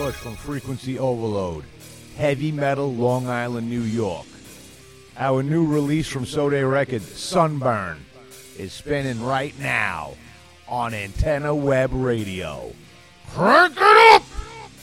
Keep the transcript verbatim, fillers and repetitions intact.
push from Frequency Overload, Heavy Metal, Long Island, New York. Our new release from Sode Records, Sunburn, is spinning right now on Antenna Web Radio. Crank it up!